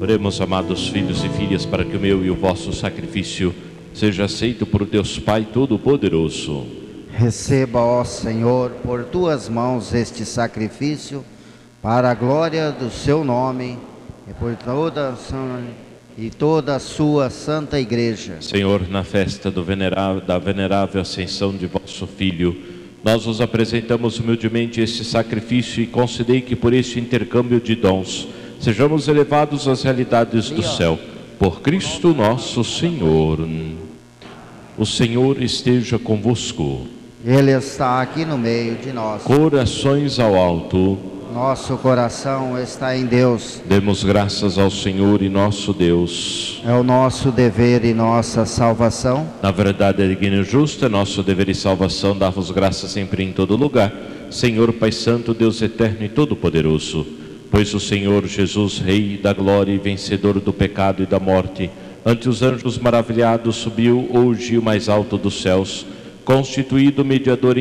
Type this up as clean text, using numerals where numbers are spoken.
Oremos, amados filhos e filhas, para que o meu e o vosso sacrifício seja aceito por Deus Pai Todo-Poderoso. Receba, ó Senhor, por tuas mãos este sacrifício, para a glória do seu nome e por toda a sua santa igreja. Senhor, na festa da venerável ascensão de vosso Filho, nós vos apresentamos humildemente este sacrifício e concedei que por este intercâmbio de dons sejamos elevados às realidades do céu. Por Cristo nosso Senhor. O Senhor esteja convosco. Ele está aqui no meio de nós. Corações ao alto. Nosso coração está em Deus. Demos graças ao Senhor e nosso Deus. É o nosso dever e nossa salvação. Na verdade, é digno e justo, é nosso dever e salvação dar-vos graças sempre em todo lugar. Senhor Pai Santo, Deus eterno e todo-poderoso, pois o Senhor Jesus, Rei da glória e vencedor do pecado e da morte, ante os anjos maravilhados subiu hoje o mais alto dos céus, constituído mediador